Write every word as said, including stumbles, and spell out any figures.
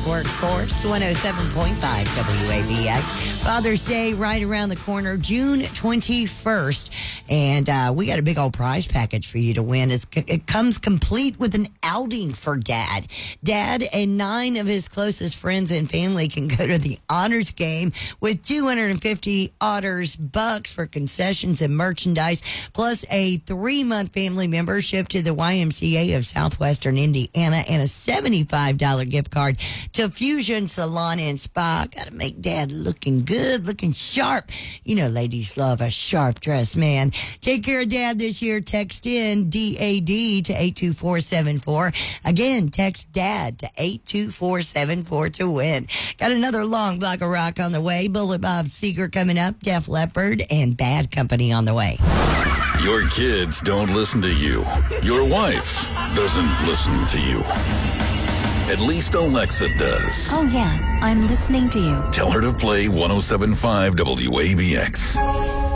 Workforce one oh seven point five W A B X. Father's Day right around the corner, June twenty-first. And uh, we got a big old prize package for you to win. It's, it comes complete with an outing for Dad. Dad and nine of his closest friends and family can go to the Honors Game with two hundred fifty Otters bucks for concessions and merchandise, plus a three-month family membership to the Y M C A of Southwestern Indiana and a seventy-five dollars gift card to Fusion Salon and Spa. Got to make Dad looking good, looking sharp. You know, ladies love a sharp dress, man. Take care of Dad this year. Text in D A D to eight two four seven four. Again, text DAD to eight two four seven four to win. Got another long block of rock on the way. Bullet Bob Seger coming up. Def Leppard and Bad Company on the way. Your kids don't listen to you. Your wife doesn't listen to you. At least Alexa does. Oh, yeah. I'm listening to you. Tell her to play one oh seven point five W A B X.